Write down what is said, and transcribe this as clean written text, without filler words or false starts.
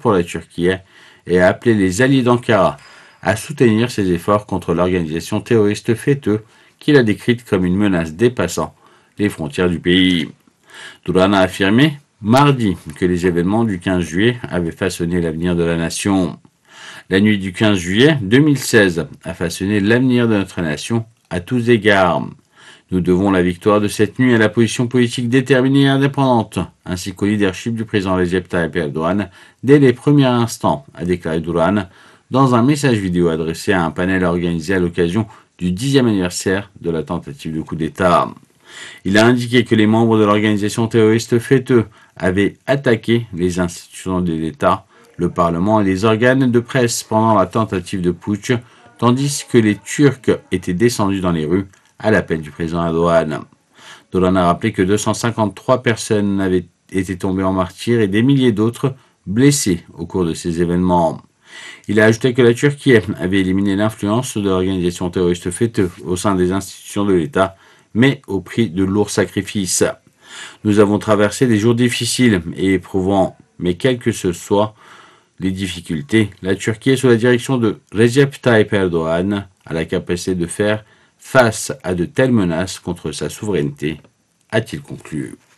pour la Turquie et a appelé les alliés d'Ankara à soutenir ses efforts contre l'organisation terroriste FETÖ qu'il a décrite comme une menace dépassant les frontières du pays. Duran a affirmé mardi que les événements du 15 juillet avaient façonné l'avenir de la nation. La nuit du 15 juillet 2016 a façonné l'avenir de notre nation à tous égards. Nous devons la victoire de cette nuit à la position politique déterminée et indépendante, ainsi qu'au leadership du président Recep Tayyip Erdogan dès les premiers instants, a déclaré Duran dans un message vidéo adressé à un panel organisé à l'occasion du 10e anniversaire de la tentative de coup d'État. Il a indiqué que les membres de l'organisation terroriste FETÖ avaient attaqué les institutions de l'État, le Parlement et les organes de presse pendant la tentative de putsch, tandis que les Turcs étaient descendus dans les rues à l'appel du président Erdogan. Dolan a rappelé que 253 personnes avaient été tombées en martyrs et des milliers d'autres blessées au cours de ces événements. Il a ajouté que la Turquie avait éliminé l'influence de l'organisation terroriste FETÖ au sein des institutions de l'État, mais au prix de lourds sacrifices. Nous avons traversé des jours difficiles et éprouvants, mais quelles que ce soit les difficultés, la Turquie, sous la direction de Recep Tayyip Erdogan, a la capacité de faire face à de telles menaces contre sa souveraineté, a-t-il conclu.